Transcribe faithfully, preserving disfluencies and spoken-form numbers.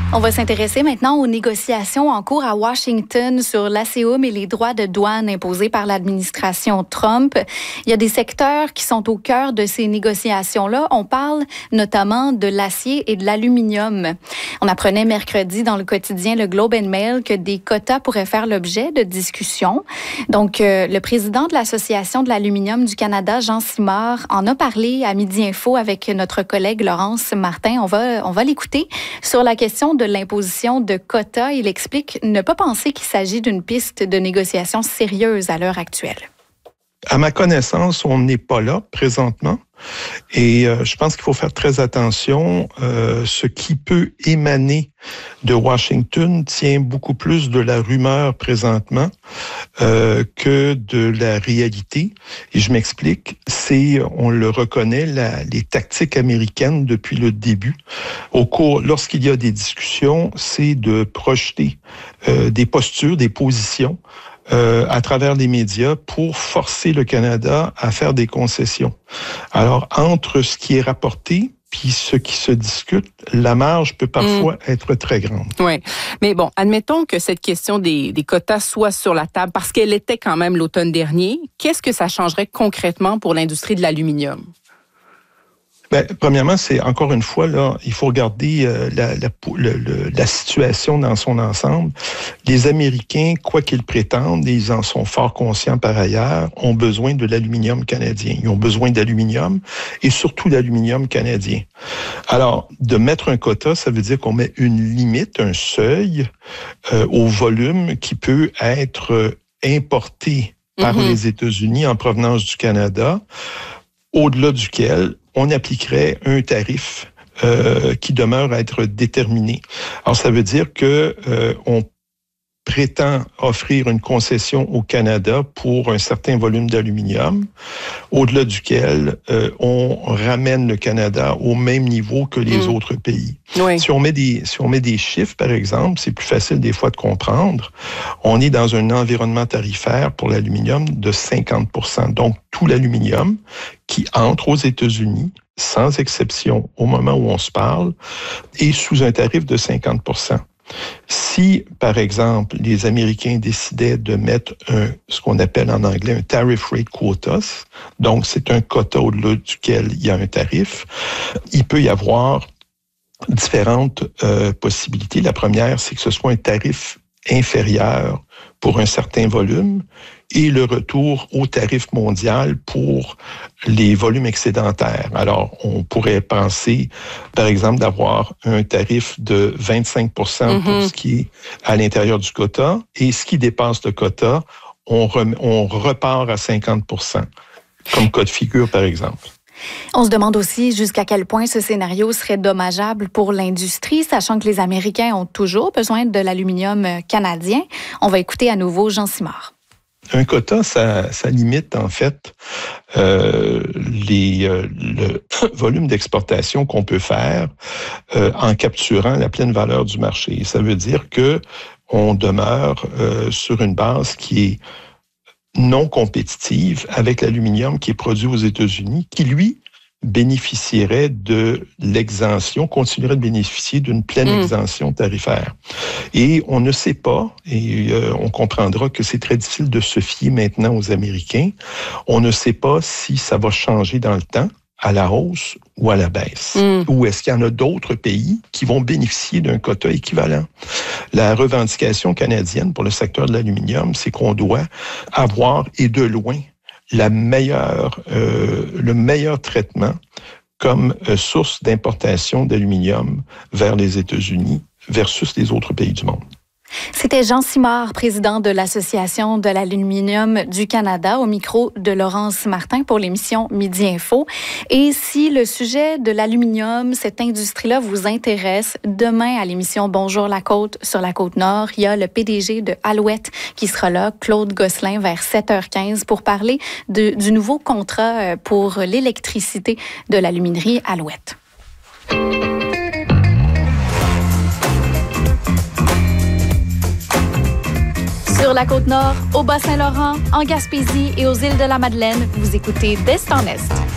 On va s'intéresser maintenant aux négociations en cours à Washington sur l'A C E U M et les droits de douane imposés par l'administration Trump. Il y a des secteurs qui sont au cœur de ces négociations-là. On parle notamment de l'acier et de l'aluminium. On apprenait mercredi dans le quotidien Le Globe and Mail que des quotas pourraient faire l'objet de discussions. Donc, euh, le président de l'Association de l'aluminium du Canada, Jean Simard, en a parlé à Midi Info avec notre collègue Laurence Martin. On va, on va l'écouter sur la question de l'imposition de quotas. Il explique ne pas penser qu'il s'agit d'une piste de négociation sérieuse à l'heure actuelle. À ma connaissance, on n'est pas là présentement. Et euh, je pense qu'il faut faire très attention. Euh, ce qui peut émaner de Washington tient beaucoup plus de la rumeur présentement euh, que de la réalité. Et je m'explique. C'est, on le reconnaît, la, les tactiques américaines depuis le début. Au cours, lorsqu'il y a des discussions, c'est de projeter euh, des postures, des positions Euh, à travers les médias pour forcer le Canada à faire des concessions. Alors, entre ce qui est rapporté puis ce qui se discute, la marge peut parfois mmh. être très grande. Oui, mais bon, admettons que cette question des, des quotas soit sur la table parce qu'elle était quand même l'automne dernier. Qu'est-ce que ça changerait concrètement pour l'industrie de l'aluminium? Ben, premièrement, c'est encore une fois, là, il faut regarder euh, la, la, le, le, la situation dans son ensemble. Les Américains, quoi qu'ils prétendent, et ils en sont fort conscients par ailleurs, ont besoin de l'aluminium canadien. Ils ont besoin d'aluminium et surtout d'aluminium canadien. Alors, de mettre un quota, ça veut dire qu'on met une limite, un seuil euh, au volume qui peut être importé par mm-hmm. les États-Unis en provenance du Canada, au-delà duquel on appliquerait un tarif euh, qui demeure à être déterminé. Alors, ça veut dire que euh, on prétend offrir une concession au Canada pour un certain volume d'aluminium, au-delà duquel euh, on ramène le Canada au même niveau que les mmh. autres pays. Oui. Si on met des, si on met des chiffres, par exemple, c'est plus facile des fois de comprendre. On est dans un environnement tarifaire pour l'aluminium de cinquante pour cent. Donc, tout l'aluminium qui entre aux États-Unis, sans exception au moment où on se parle, est sous un tarif de cinquante pour cent. Si, par exemple, les Américains décidaient de mettre un, ce qu'on appelle en anglais un tariff rate quotas, donc c'est un quota au-delà duquel il y a un tarif, il peut y avoir différentes euh, possibilités. La première, c'est que ce soit un tarif inférieur pour un certain volume et le retour au tarif mondial pour les volumes excédentaires. Alors, on pourrait penser, par exemple, d'avoir un tarif de vingt-cinq pour cent mm-hmm. pour ce qui est à l'intérieur du quota, et ce qui dépasse le quota, on, rem- on repart à cinquante pour cent, comme cas de figure, par exemple. On se demande aussi jusqu'à quel point ce scénario serait dommageable pour l'industrie, sachant que les Américains ont toujours besoin de l'aluminium canadien. On va écouter à nouveau Jean Simard. Un quota, ça, ça limite en fait euh, les, euh, le volume d'exportation qu'on peut faire euh, en capturant la pleine valeur du marché. Ça veut dire que on demeure euh, sur une base qui est non compétitive avec l'aluminium qui est produit aux États-Unis, qui, lui, bénéficierait de l'exemption, continuerait de bénéficier d'une pleine mmh. exemption tarifaire. Et on ne sait pas, et euh, on comprendra que c'est très difficile de se fier maintenant aux Américains, on ne sait pas si ça va changer dans le temps, à la hausse ou à la baisse? Mm. Ou est-ce qu'il y en a d'autres pays qui vont bénéficier d'un quota équivalent? La revendication canadienne pour le secteur de l'aluminium, c'est qu'on doit avoir, et de loin, la meilleure, euh, le meilleur traitement comme euh, source d'importation d'aluminium vers les États-Unis versus les autres pays du monde. C'était Jean Simard, président de l'Association de l'aluminium du Canada, au micro de Laurence Martin pour l'émission Midi Info. Et si le sujet de l'aluminium, cette industrie-là vous intéresse, demain à l'émission Bonjour la Côte sur la Côte-Nord, il y a le P D G de Alouette qui sera là, Claude Gosselin, vers sept heures quinze pour parler de, du nouveau contrat pour l'électricité de l'aluminerie Alouette. Sur la Côte-Nord, au Bas-Saint-Laurent, en Gaspésie et aux îles de la Madeleine, vous écoutez d'Est en Est.